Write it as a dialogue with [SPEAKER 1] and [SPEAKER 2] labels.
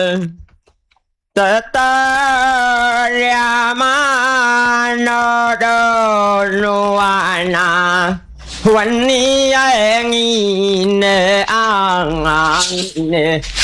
[SPEAKER 1] Tatariyamanodonuanaวันนี้ยังอีเนอ่างเน